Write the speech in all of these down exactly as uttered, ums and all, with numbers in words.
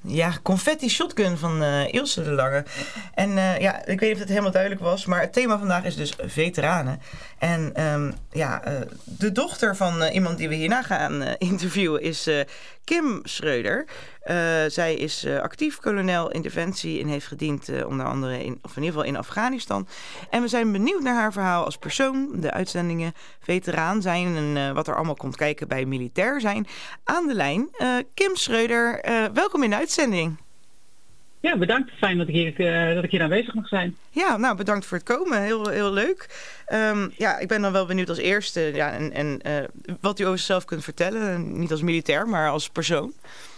Ja, confetti shotgun van uh, Ilse de Lange. En uh, ja, ik weet niet of het helemaal duidelijk was, maar het thema vandaag is dus veteranen. En um, ja, uh, de dochter van uh, iemand die we hierna gaan uh, interviewen is uh, Kim Schreuder. Uh, zij is uh, actief kolonel in Defensie en heeft gediend uh, onder andere in, of in ieder geval in Afghanistan. En we zijn benieuwd naar haar verhaal als persoon, de uitzendingen, veteraan zijn en uh, wat er allemaal komt kijken bij militair zijn. Aan de lijn, uh, Kim Schreuder, uh, welkom in de uitzending. Ja, bedankt. Fijn dat ik hier, uh, dat ik hier aanwezig mag zijn. Ja, nou bedankt voor het komen. Heel, heel leuk. Um, ja, ik ben dan wel benieuwd als eerste ja, en, en uh, wat u over zichzelf kunt vertellen. Niet als militair, maar als persoon.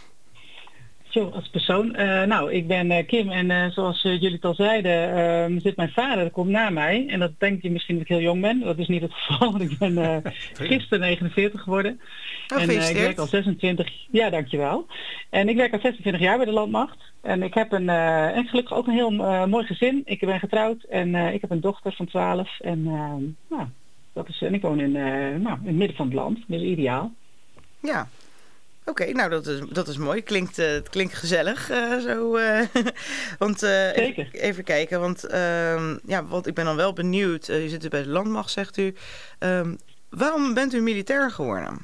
Zo, als persoon. Uh, nou, ik ben uh, Kim en uh, zoals uh, jullie het al zeiden, uh, zit mijn vader, dat komt na mij. En dat denkt je misschien dat ik heel jong ben. Dat is niet het geval, want ik ben uh, gisteren negenenveertig geworden. Oh, en uh, ik werk al zesentwintig... Ja, dankjewel. En ik werk al zesentwintig jaar bij de Landmacht. En ik heb een, uh, en gelukkig ook een heel uh, mooi gezin. Ik ben getrouwd en uh, ik heb een dochter van twaalf. En, uh, nou, dat is, en ik woon in, uh, nou, in het midden van het land. Dat is ideaal. Ja. Oké, okay, nou dat is, dat is mooi. Klinkt, uh, het klinkt gezellig uh, zo. Uh, want, uh, Zeker. Even, even kijken, want, uh, ja, want ik ben dan wel benieuwd. Uh, je zit bij de Landmacht, zegt u. Uh, waarom bent u militair geworden?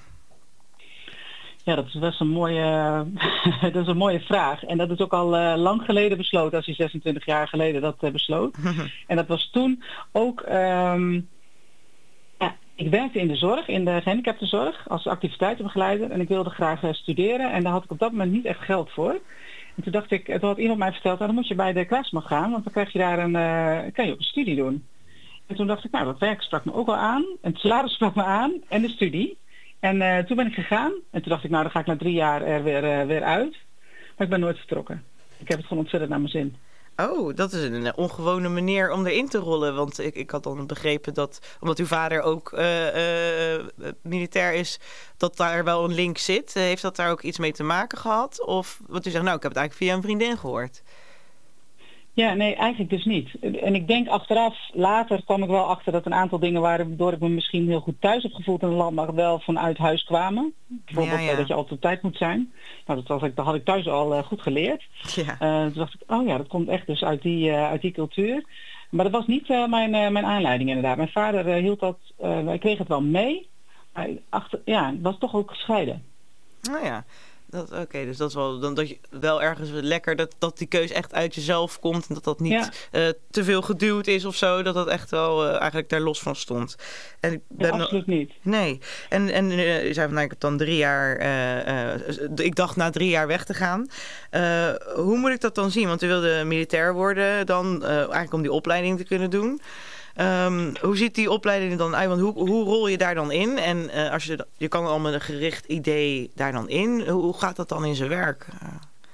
Ja, dat is best een mooie, dat is een mooie vraag. En dat is ook al uh, lang geleden besloten, als hij zesentwintig jaar geleden dat uh, besloot. En dat was toen ook... Um, ja, ik werkte in de zorg, in de gehandicaptenzorg, als activiteitenbegeleider. En ik wilde graag uh, studeren en daar had ik op dat moment niet echt geld voor. En toen dacht ik, toen had iemand mij verteld, nou, dan moet je bij de Kruismacht gaan, want dan krijg je daar een, uh, kan je ook een studie doen. En toen dacht ik, nou, dat werk sprak me ook wel aan. En het salaris sprak me aan en de studie. En uh, toen ben ik gegaan. En toen dacht ik, nou dan ga ik na drie jaar er weer, uh, weer uit. Maar ik ben nooit vertrokken. Ik heb het gewoon ontzettend naar mijn zin. Oh, dat is een ongewone manier om erin te rollen. Want ik, ik had dan begrepen dat, omdat uw vader ook uh, uh, militair is, dat daar wel een link zit. Uh, heeft dat daar ook iets mee te maken gehad? Of wat u zegt, nou ik heb het eigenlijk via een vriendin gehoord. Ja, nee, eigenlijk dus niet. En ik denk achteraf, later kwam ik wel achter dat een aantal dingen waardoor ik me misschien heel goed thuis heb gevoeld in de Landmacht wel vanuit huis kwamen. Bijvoorbeeld ja, ja. dat je altijd op tijd moet zijn. Nou, dat, was ik, dat had ik thuis al uh, goed geleerd. Ja. Uh, toen dacht ik, oh ja, dat komt echt dus uit die, uh, uit die cultuur. Maar dat was niet uh, mijn, uh, mijn aanleiding inderdaad. Mijn vader uh, hield dat, uh, wij kregen het wel mee. Maar achter, ja, het was toch ook gescheiden. Nou ja. Oké, okay, dus dat is wel, dan, dat je wel ergens lekker dat, dat die keus echt uit jezelf komt en dat dat niet ja. uh, te veel geduwd is of zo, dat dat echt wel uh, eigenlijk daar los van stond. En ik ben ja, absoluut no- niet. Nee. En, en uh, je zei van, nou, ik heb dan drie jaar, uh, uh, ik dacht na drie jaar weg te gaan. Uh, hoe moet ik dat dan zien? Want u wilde militair worden dan, uh, eigenlijk om die opleiding te kunnen doen. Um, hoe ziet die opleiding er dan uit? Want hoe, hoe rol je daar dan in? En uh, als je, je kan al met een gericht idee daar dan in. Hoe, hoe gaat dat dan in zijn werk? Uh.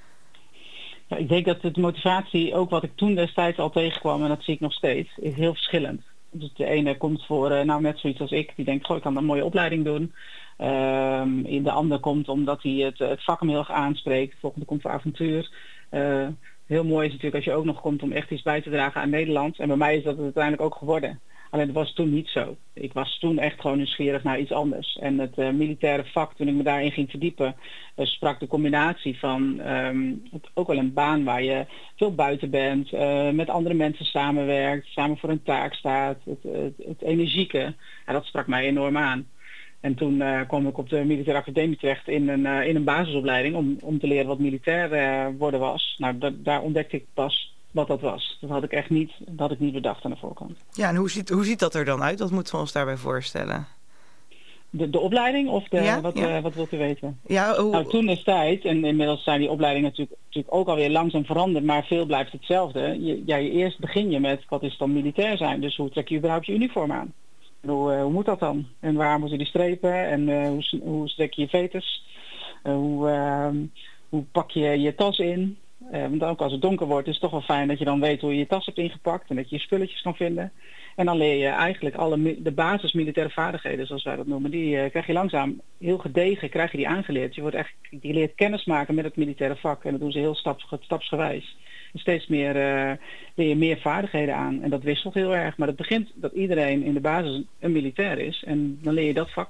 Ja, ik denk dat de motivatie, ook wat ik toen destijds al tegenkwam, en dat zie ik nog steeds, is heel verschillend. Dus de ene komt voor, uh, nou net zoiets als ik, die denkt, goh, ik kan een mooie opleiding doen. Um, de ander komt omdat hij het, het vak hem heel erg aanspreekt. De volgende komt voor avontuur. Uh, Heel mooi is natuurlijk als je ook nog komt om echt iets bij te dragen aan Nederland. En bij mij is dat het uiteindelijk ook geworden. Alleen dat was toen niet zo. Ik was toen echt gewoon nieuwsgierig naar iets anders. En het uh, militaire vak, toen ik me daarin ging verdiepen, uh, sprak de combinatie van um, het, ook wel een baan waar je veel buiten bent, uh, met andere mensen samenwerkt, samen voor een taak staat, het, het, het energieke. Ja, dat sprak mij enorm aan. En toen uh, kwam ik op de militaire academie terecht in een, uh, in een basisopleiding om, om te leren wat militair uh, worden was. Nou, da- daar ontdekte ik pas wat dat was. Dat had ik echt niet, dat had ik niet bedacht aan de voorkant. Ja, en hoe ziet, hoe ziet dat er dan uit? Wat moeten we ons daarbij voorstellen? De, de opleiding of de, ja, wat, ja. Uh, wat wilt u weten? Ja, hoe... Nou, toen is tijd, en inmiddels zijn die opleidingen natuurlijk, natuurlijk ook alweer langzaam veranderd, maar veel blijft hetzelfde. Je, ja, je eerst begin je met wat is dan militair zijn, dus hoe trek je überhaupt je uniform aan? Hoe, uh, hoe moet dat dan? En waar moeten die strepen? En uh, hoe, hoe strek je je veters? Uh, hoe, uh, hoe pak je je tas in? Uh, want ook als het donker wordt is het toch wel fijn dat je dan weet hoe je je tas hebt ingepakt en dat je je spulletjes kan vinden. En dan leer je eigenlijk alle de basis militaire vaardigheden, zoals wij dat noemen, die uh, krijg je langzaam heel gedegen, krijg je die aangeleerd. Je wordt echt, je leert kennis maken met het militaire vak en dat doen ze heel staps, stapsgewijs. En steeds meer uh, leer je meer vaardigheden aan en dat wisselt heel erg. Maar het begint dat iedereen in de basis een militair is en dan leer je dat vak.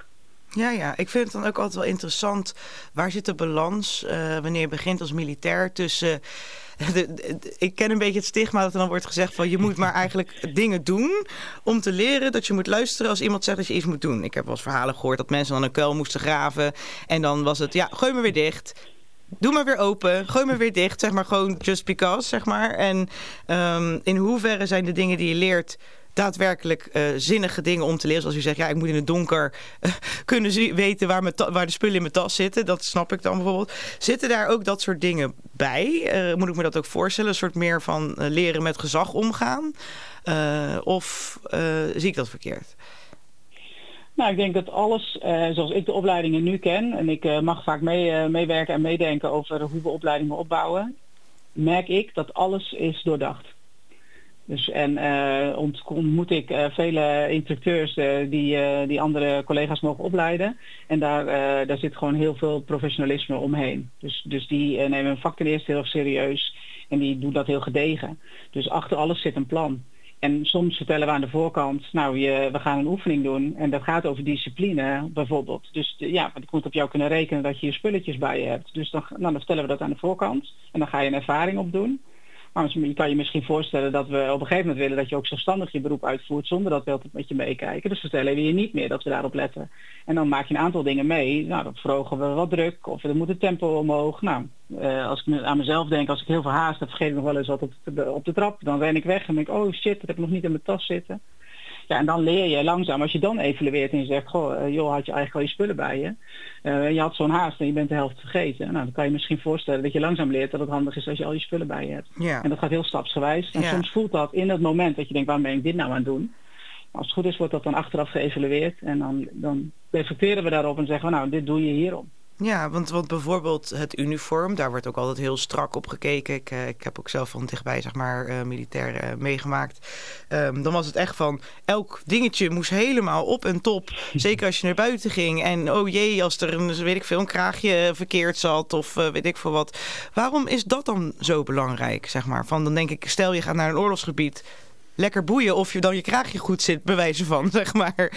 Ja, ja, ik vind het dan ook altijd wel interessant. Waar zit de balans uh, wanneer je begint als militair tussen... De, de, de, ik ken een beetje het stigma dat er dan wordt gezegd van je moet maar eigenlijk dingen doen om te leren dat je moet luisteren als iemand zegt dat je iets moet doen. Ik heb wel eens verhalen gehoord dat mensen dan een kuil moesten graven en dan was het, ja, gooi me weer dicht. Doe maar weer open, gooi me weer dicht, zeg maar gewoon just because, zeg maar. En um, in hoeverre zijn de dingen die je leert daadwerkelijk uh, zinnige dingen om te leren. Zoals u zegt, ja, ik moet in het donker uh, kunnen zie- weten waar, mijn ta- waar de spullen in mijn tas zitten. Dat snap ik dan bijvoorbeeld. Zitten daar ook dat soort dingen bij? Uh, moet ik me dat ook voorstellen? Een soort meer van uh, leren met gezag omgaan? Uh, of uh, zie ik dat verkeerd? Nou, ik denk dat alles, uh, zoals ik de opleidingen nu ken, en ik uh, mag vaak mee, uh, meewerken en meedenken over hoe we opleidingen opbouwen, merk ik dat alles is doordacht. Dus en uh, ontmoet ik uh, vele instructeurs uh, die, uh, die andere collega's mogen opleiden. En daar, uh, daar zit gewoon heel veel professionalisme omheen. Dus, dus die uh, nemen hun vak ten eerste heel erg serieus en die doen dat heel gedegen. Dus achter alles zit een plan. En soms vertellen we aan de voorkant, nou je, we gaan een oefening doen en dat gaat over discipline bijvoorbeeld. Dus de, ja, ik moet op jou kunnen rekenen dat je je spulletjes bij je hebt. Dus dan, nou, dan vertellen we dat aan de voorkant en dan ga je een ervaring opdoen. Maar je kan je misschien voorstellen dat we op een gegeven moment willen dat je ook zelfstandig je beroep uitvoert zonder dat we altijd met je meekijken. Dus vertellen we je niet meer dat we daarop letten. En dan maak je een aantal dingen mee. Nou, dan verhogen we wat druk of er moet het tempo omhoog. Nou, uh, als ik aan mezelf denk, als ik heel veel haast heb, vergeet ik nog wel eens wat op de, op de trap. Dan ren ik weg en denk ik, oh shit, dat heb ik nog niet in mijn tas zitten. Ja, en dan leer je langzaam, als je dan evalueert en je zegt, goh, joh, had je eigenlijk al je spullen bij je? Uh, je had zo'n haast en je bent de helft vergeten. Nou, dan kan je misschien voorstellen dat je langzaam leert dat het handig is als je al je spullen bij je hebt. Ja. En dat gaat heel stapsgewijs. En ja. Soms voelt dat in het moment dat je denkt, waarom ben ik dit nou aan het doen? Als het goed is, wordt dat dan achteraf geëvalueerd. En dan, dan reflecteren we daarop en zeggen we, nou, dit doe je hierom. Ja, want, want bijvoorbeeld het uniform, daar wordt ook altijd heel strak op gekeken. Ik, uh, ik heb ook zelf van dichtbij, zeg maar, uh, militair uh, meegemaakt. Um, dan was het echt van, elk dingetje moest helemaal op en top. Zeker als je naar buiten ging. En oh jee, als er een, weet ik veel, een kraagje verkeerd zat of uh, weet ik veel wat. Waarom is dat dan zo belangrijk, zeg maar? Van, dan denk ik, stel je gaat naar een oorlogsgebied, lekker boeien of je dan je kraagje goed zit, bewijzen van, zeg maar.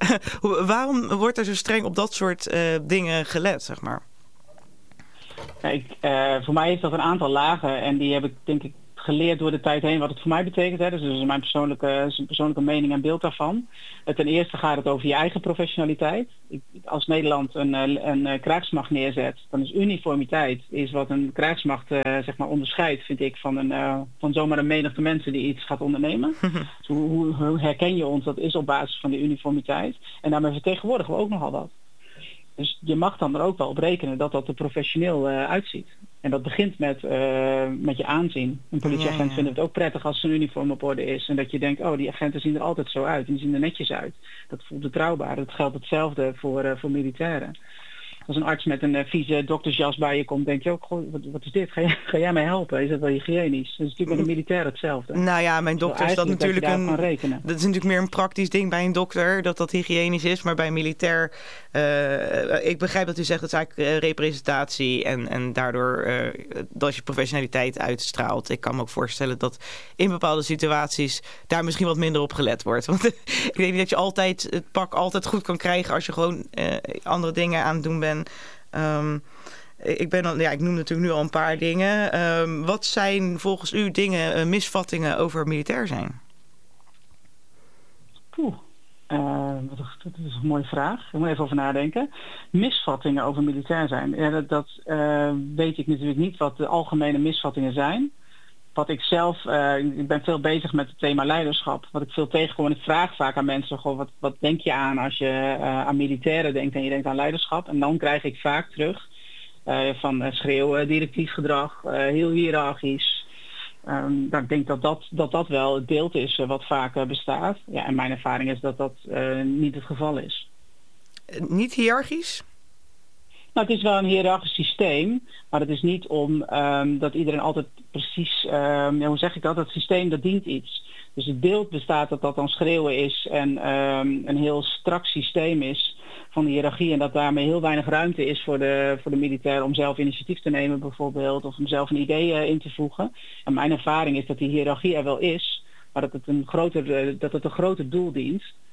Waarom wordt er zo streng op dat soort uh, dingen gelet, zeg maar? Kijk, uh, voor mij heeft dat een aantal lagen en die heb ik denk ik geleerd door de tijd heen wat het voor mij betekent. Hè. Dus dat is mijn persoonlijke, persoonlijke mening en beeld daarvan. Ten eerste gaat het over je eigen professionaliteit. Als Nederland een, een, een krijgsmacht neerzet, dan is uniformiteit is wat een krijgsmacht uh, zeg maar onderscheidt, vind ik, van, een, uh, van zomaar een menigte mensen die iets gaat ondernemen. Dus hoe, hoe herken je ons? Dat is op basis van die uniformiteit. En daarmee vertegenwoordigen we ook nogal wat. Dus je mag dan er ook wel op rekenen dat dat er professioneel uh, uitziet. En dat begint met, uh, met je aanzien. Een politieagent ja, ja. vindt het ook prettig als zijn uniform op orde is. En dat je denkt, oh, die agenten zien er altijd zo uit. En die zien er netjes uit. Dat voelt betrouwbaar. Dat geldt hetzelfde voor, uh, voor militairen. Als een arts met een uh, vieze doktersjas bij je komt, denk je ook, goh, wat, wat is dit? Ga, je, ga jij mij helpen? Is dat wel hygiënisch? Dat is natuurlijk met een militair hetzelfde. Nou ja, mijn dokter is dat natuurlijk dat een... Dat is natuurlijk meer een praktisch ding bij een dokter, dat dat hygiënisch is. Maar bij een militair, uh, ik begrijp dat u zegt, dat is eigenlijk uh, representatie en, en daardoor uh, dat je professionaliteit uitstraalt. Ik kan me ook voorstellen dat in bepaalde situaties daar misschien wat minder op gelet wordt. Want ik denk niet dat je altijd het pak altijd goed kan krijgen als je gewoon uh, andere dingen aan het doen bent. Um, ik, ben al, ja, ik noem natuurlijk nu al een paar dingen. Um, wat zijn volgens u dingen, uh, misvattingen over militair zijn? Oeh, uh, dat is een mooie vraag. Ik moet even over nadenken. Misvattingen over militair zijn. Ja, dat dat uh, weet ik natuurlijk niet wat de algemene misvattingen zijn. Wat ik zelf, uh, ik ben veel bezig met het thema leiderschap. Wat ik veel tegenkom en ik vraag vaak aan mensen, goh, wat, wat denk je aan als je uh, aan militairen denkt en je denkt aan leiderschap? En dan krijg ik vaak terug uh, van uh, schreeuwen, directief gedrag, uh, heel hiërarchisch. Um, nou, ik denk dat dat, dat dat wel het beeld is uh, wat vaak uh, bestaat. Ja, en mijn ervaring is dat dat uh, niet het geval is. Niet hiërarchisch? Nou, het is wel een hiërarchisch systeem, maar het is niet om um, dat iedereen altijd precies, um, ja, hoe zeg ik dat, dat systeem dat dient iets. Dus het beeld bestaat dat dat dan schreeuwen is en um, een heel strak systeem is van de hiërarchie en dat daarmee heel weinig ruimte is voor de, voor de militair om zelf initiatief te nemen bijvoorbeeld of om zelf een idee uh, in te voegen. En mijn ervaring is dat die hiërarchie er wel is, maar dat het een groter, uh, dat het een groter doel dient.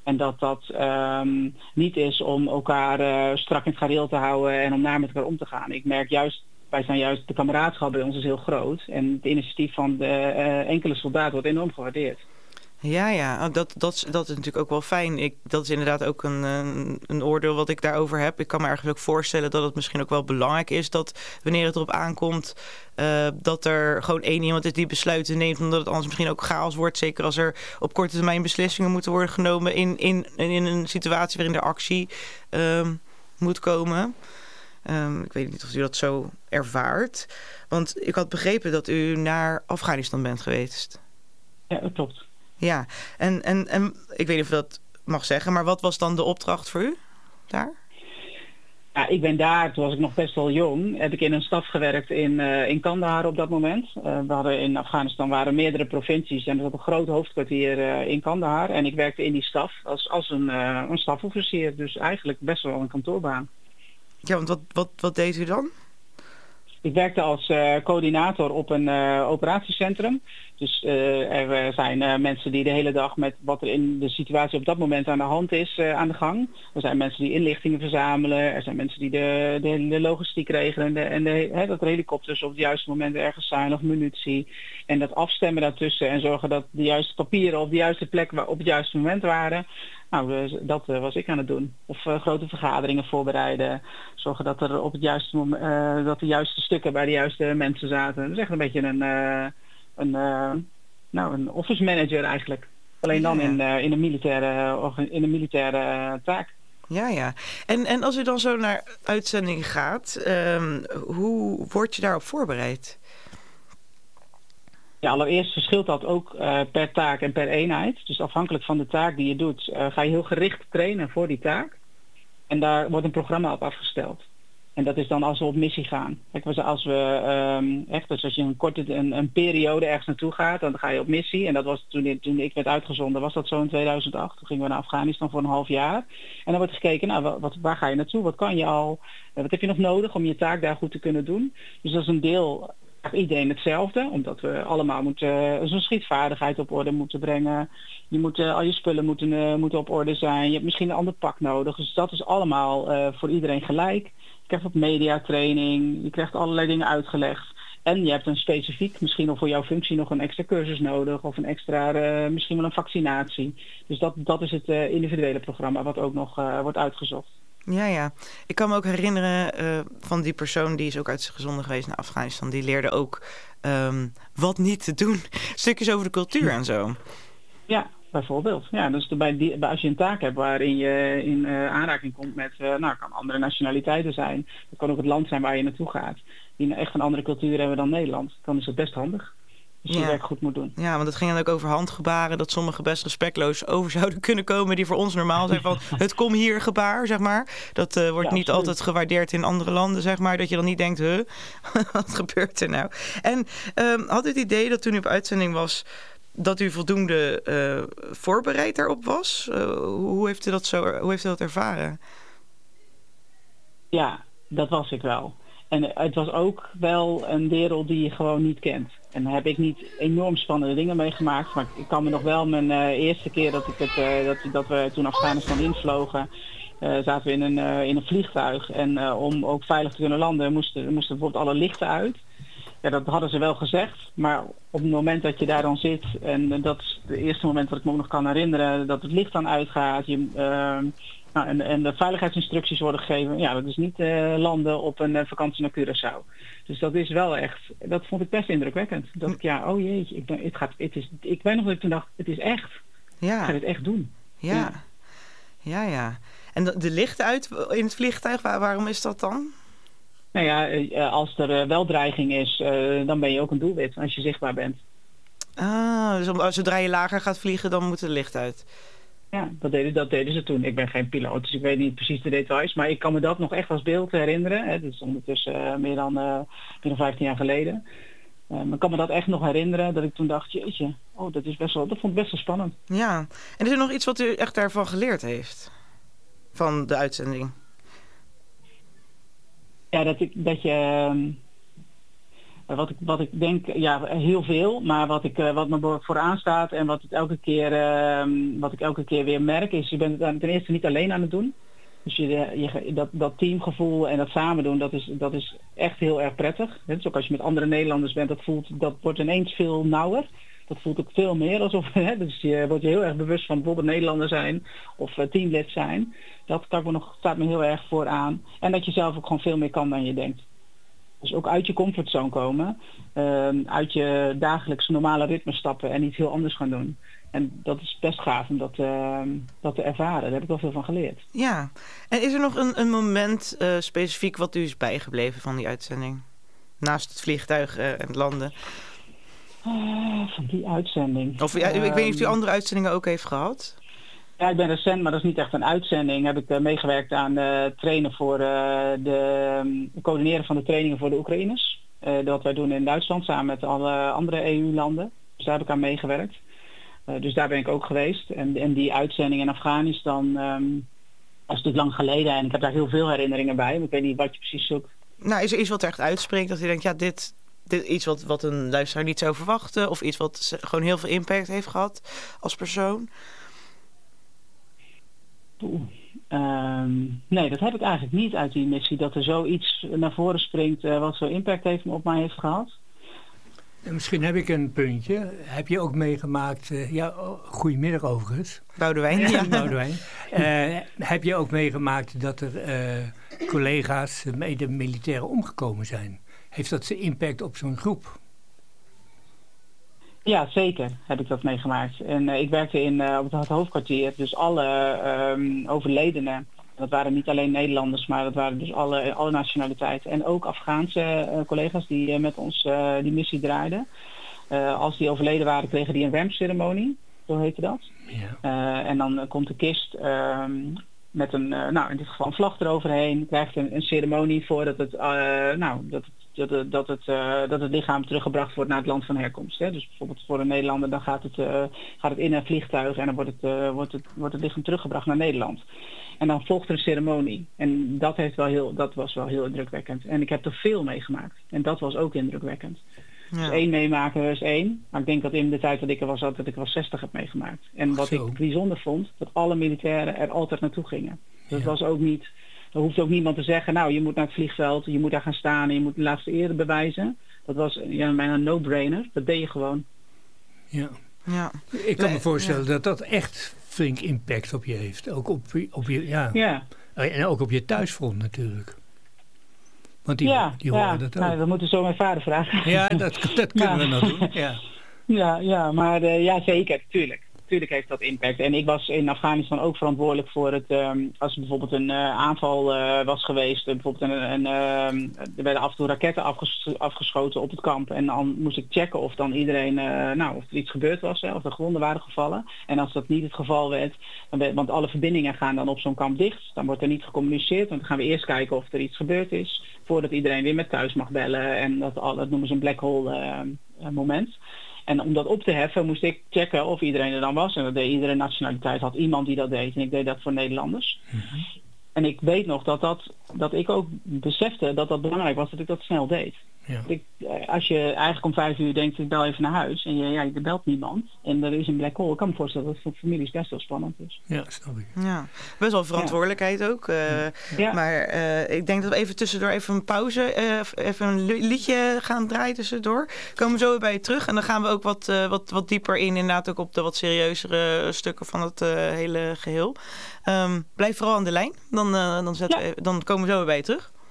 En dat dat um, niet is om elkaar uh, strak in het gareel te houden en om naar met elkaar om te gaan. Ik merk juist, wij zijn juist, de kameraadschap bij ons is heel groot. En het initiatief van de uh, enkele soldaat wordt enorm gewaardeerd. Ja, ja, dat, dat, dat is natuurlijk ook wel fijn. Ik, dat is inderdaad ook een, een, een oordeel wat ik daarover heb. Ik kan me ergens ook voorstellen dat het misschien ook wel belangrijk is dat wanneer het erop aankomt, uh, dat er gewoon één iemand is die besluiten neemt, omdat het anders misschien ook chaos wordt. Zeker als er op korte termijn beslissingen moeten worden genomen in, in, in een situatie waarin er actie uh, moet komen. Um, ik weet niet of u dat zo ervaart. Want ik had begrepen dat u naar Afghanistan bent geweest. Ja, dat klopt. Ja, en, en, en ik weet niet of je dat mag zeggen, maar wat was dan de opdracht voor u daar? Ja, ik ben daar, toen was ik nog best wel jong, heb ik in een staf gewerkt in, uh, in Kandahar op dat moment. Uh, we hadden in Afghanistan waren meerdere provincies en er zat een groot hoofdkwartier uh, in Kandahar. En ik werkte in die staf als, als een, uh, een stafofficier, dus eigenlijk best wel een kantoorbaan. Ja, want wat, wat, wat deed u dan? Ik werkte als uh, coördinator op een uh, operatiecentrum. Dus uh, er zijn uh, mensen die de hele dag met wat er in de situatie op dat moment aan de hand is uh, aan de gang. Er zijn mensen die inlichtingen verzamelen. Er zijn mensen die de, de, de logistiek regelen. En, de, en de, hè, dat de helikopters op het juiste moment ergens zijn of munitie. En dat afstemmen daartussen en zorgen dat de juiste papieren op de juiste plek op het juiste moment waren. Nou, dat uh, was ik aan het doen. Of uh, grote vergaderingen voorbereiden. Zorgen dat er op het juiste moment, uh, dat de juiste stukken bij de juiste mensen zaten. Dat is echt een beetje een, uh, een, uh, nou, een office manager eigenlijk. Alleen dan ja. in, uh, in een militaire, in een militaire taak. Ja, ja. En, en als u dan zo naar uitzending gaat, um, hoe word je daarop voorbereid? Ja, allereerst verschilt dat ook uh, per taak en per eenheid. Dus afhankelijk van de taak die je doet, uh, ga je heel gericht trainen voor die taak. En daar wordt een programma op afgesteld. En dat is dan als we op missie gaan. Kijk, als we um, echt, dus als je een korte een, een periode ergens naartoe gaat, dan ga je op missie. En dat was toen, toen ik werd uitgezonden, was dat zo in tweeduizend acht. Toen gingen we naar Afghanistan voor een half jaar. En dan wordt gekeken, nou, wat, waar ga je naartoe? Wat kan je al? Wat heb je nog nodig om je taak daar goed te kunnen doen? Dus dat is een deel. Iedereen hetzelfde, omdat we allemaal moeten uh, zo'n schietvaardigheid op orde moeten brengen. Je moet uh, al je spullen moeten, uh, moeten op orde zijn. Je hebt misschien een ander pak nodig. Dus dat is allemaal uh, voor iedereen gelijk. Je krijgt wat mediatraining, je krijgt allerlei dingen uitgelegd. En je hebt een specifiek, misschien nog voor jouw functie nog een extra cursus nodig of een extra, uh, misschien wel een vaccinatie. Dus dat, dat is het uh, individuele programma wat ook nog uh, wordt uitgezocht. Ja, ja. Ik kan me ook herinneren uh, van die persoon, die is ook uitgezonden geweest naar Afghanistan. Die leerde ook um, wat niet te doen. Stukjes over de cultuur en zo. Ja, bijvoorbeeld. Ja, dus bij die, als je een taak hebt waarin je in uh, aanraking komt met, uh, nou, kan andere nationaliteiten zijn. Dat kan ook het land zijn waar je naartoe gaat. Die echt een andere cultuur hebben dan Nederland. Dan is het best handig. Dus je ja. werk goed moet doen. Ja, want het ging dan ook over handgebaren. Dat sommige best respectloos over zouden kunnen komen. Die voor ons normaal zijn van het kom hier gebaar, zeg maar. Dat uh, wordt ja, niet altijd gewaardeerd in andere landen, zeg maar. Dat je dan niet denkt, huh, wat gebeurt er nou? En um, had u het idee dat toen u op uitzending was, dat u voldoende uh, voorbereid daarop was? Uh, hoe, heeft u dat zo, hoe heeft u dat ervaren? Ja, dat was ik wel. En het was ook wel een wereld die je gewoon niet kent. En daar heb ik niet enorm spannende dingen meegemaakt. Maar ik kan me nog wel mijn uh, eerste keer dat, ik het, uh, dat, dat we toen Afghanistan invlogen, uh, zaten we in een, uh, in een vliegtuig. En uh, om ook veilig te kunnen landen moesten, moesten bijvoorbeeld alle lichten uit. Ja, dat hadden ze wel gezegd. Maar op het moment dat je daar dan zit, en uh, dat is het eerste moment wat ik me ook nog kan herinneren, dat het licht dan uitgaat. Je, uh, Nou, en, en de veiligheidsinstructies worden gegeven. Ja, dat is niet uh, landen op een uh, vakantie naar Curaçao. Dus dat is wel echt, dat vond ik best indrukwekkend. Dat ik, ja, oh jeetje, ik ben, het gaat, het is, ik weet nog dat ik toen dacht, het is echt. Ja. Ik ga dit echt doen. Ja, ja, ja. ja. En de, de lichten uit in het vliegtuig, waar, waarom is dat dan? Nou ja, als er wel dreiging is, uh, dan ben je ook een doelwit als je zichtbaar bent. Ah, dus om, zodra je lager gaat vliegen, dan moet het licht uit. Ja, dat deden, dat deden ze toen. Ik ben geen piloot, dus ik weet niet precies de details. Maar ik kan me dat nog echt als beeld herinneren. Hè. Dat is ondertussen uh, meer, dan, uh, meer dan vijftien jaar geleden. Uh, maar ik kan me dat echt nog herinneren. Dat ik toen dacht, jeetje, oh, dat, is best wel, dat vond ik best wel spannend. Ja, en is er nog iets wat u echt daarvan geleerd heeft? Van de uitzending? Ja, dat, ik, dat je... Um, Uh, wat, ik, wat ik denk, ja, heel veel, maar wat, ik, uh, wat me vooraan staat en wat, het elke keer, uh, wat ik elke keer weer merk is, je bent het ten eerste niet alleen aan het doen. Dus je, je, dat, dat teamgevoel en dat samen doen, dat is, dat is echt heel erg prettig. Dus ook als je met andere Nederlanders bent, dat, voelt, dat wordt ineens veel nauwer. Dat voelt ook veel meer alsof, hè, dus je wordt je heel erg bewust van bijvoorbeeld Nederlander zijn of uh, teamlid zijn. Dat kan ik me nog, staat me heel erg voor aan. En dat je zelf ook gewoon veel meer kan dan je denkt. Dus ook uit je comfortzone komen, uh, uit je dagelijkse normale ritme stappen en iets heel anders gaan doen. En dat is best gaaf om dat, uh, dat te ervaren. Daar heb ik wel veel van geleerd. Ja, en is er nog een, een moment uh, specifiek wat u is bijgebleven van die uitzending? Naast het vliegtuig uh, en het landen. Uh, van die uitzending. Of ja, ik weet niet of u andere uitzendingen ook heeft gehad. Ja, ik ben recent, maar dat is niet echt een uitzending. Heb ik uh, meegewerkt aan uh, trainen voor uh, de um, coördineren van de trainingen voor de Oekraïners. Uh, dat wij doen in Duitsland samen met alle andere E U-landen. Dus daar heb ik aan meegewerkt. Uh, dus daar ben ik ook geweest. En, en die uitzending in Afghanistan um, was natuurlijk lang geleden. En ik heb daar heel veel herinneringen bij. Maar ik weet niet wat je precies zoekt. Nou, is er iets wat er echt uitspreekt dat je denkt, ja, dit... Dit, iets wat, wat een luisteraar niet zou verwachten, of iets wat gewoon heel veel impact heeft gehad als persoon? Oeh, um, nee, dat heb ik eigenlijk niet uit die missie. Dat er zoiets naar voren springt uh, wat zo impact heeft, op mij heeft gehad. Misschien heb ik een puntje. Heb je ook meegemaakt... Uh, ja, oh, goedemiddag overigens. Boudewijn. Ja, ja. Boudewijn. Uh, heb je ook meegemaakt dat er uh, collega's, mede-militairen omgekomen zijn? Heeft dat zijn impact op zo'n groep? Ja, zeker heb ik dat meegemaakt. En uh, ik werkte in, uh, op het hoofdkwartier. Dus alle um, overledenen, dat waren niet alleen Nederlanders, maar dat waren dus alle, alle nationaliteiten. En ook Afghaanse uh, collega's die uh, met ons uh, die missie draaiden. Uh, als die overleden waren, kregen die een ramp-ceremonie. Zo heette dat. Ja. Uh, en dan uh, komt de kist... Um, met een, uh, nou in dit geval een vlag eroverheen, krijgt een, een ceremonie voordat het, uh, nou, dat het Dat het, dat, het, uh, dat het lichaam teruggebracht wordt naar het land van herkomst. Hè. Dus bijvoorbeeld voor een Nederlander dan gaat het, uh, gaat het in een vliegtuig en dan wordt het, uh, wordt, het, wordt het lichaam teruggebracht naar Nederland. En dan volgt er een ceremonie. En dat, heeft wel heel, dat was wel heel indrukwekkend. En ik heb er veel meegemaakt. En dat was ook indrukwekkend. Ja. Dus één meemaken is één. Maar ik denk dat in de tijd dat ik er was, dat ik wel zestig heb meegemaakt. En wat Zo. ik bijzonder vond, dat alle militairen er altijd naartoe gingen. Dat ja. was ook niet... Er hoeft ook niemand te zeggen, nou, je moet naar het vliegveld, je moet daar gaan staan en je moet de laatste ere bewijzen. Dat was ja, bijna een no-brainer. Dat deed je gewoon. Ja. ja. Ik kan me voorstellen ja. dat dat echt flink impact op je heeft. Ook op, op je, ja. ja. En ook op je thuisfront natuurlijk. Want die, ja, die horen ja. dat ook. Nou, we moeten zo mijn vader vragen. Ja, dat, dat kunnen we nog doen. Ja, ja, ja maar uh, ja, zeker, tuurlijk. Natuurlijk heeft dat impact. En ik was in Afghanistan ook verantwoordelijk voor het... Um, als er bijvoorbeeld een uh, aanval uh, was geweest... Uh, bijvoorbeeld een, een, uh, er werden af en toe raketten afges- afgeschoten op het kamp. En dan moest ik checken of dan iedereen... Uh, nou, of er iets gebeurd was, hè, of er gewonden waren gevallen. En als dat niet het geval werd, dan werd... Want alle verbindingen gaan dan op zo'n kamp dicht. Dan wordt er niet gecommuniceerd. Want dan gaan we eerst kijken of er iets gebeurd is... voordat iedereen weer met thuis mag bellen. En dat, dat noemen ze een black hole uh, moment... En om dat op te heffen moest ik checken of iedereen er dan was. En dat deed iedere nationaliteit, had iemand die dat deed. En ik deed dat voor Nederlanders. Mm-hmm. En ik weet nog dat, dat, dat ik ook besefte dat dat belangrijk was dat ik dat snel deed. Ja. Ik, als je eigenlijk om vijf uur denkt, ik bel even naar huis. En je, ja, je belt niemand. En er is een black hole. Ik kan me voorstellen dat het voor families best wel spannend is. Ja, snap ik. Ja, best wel verantwoordelijkheid ja. ook. Uh, ja. Maar uh, ik denk dat we even tussendoor even een pauze, uh, even een liedje gaan draaien tussendoor. Komen we zo weer bij je terug. En dan gaan we ook wat, uh, wat, wat dieper in, inderdaad ook op de wat serieuzere stukken van het uh, hele geheel. Um, blijf vooral aan de lijn. Dan, uh, dan, zetten ja. we, dan komen we zo weer bij je terug.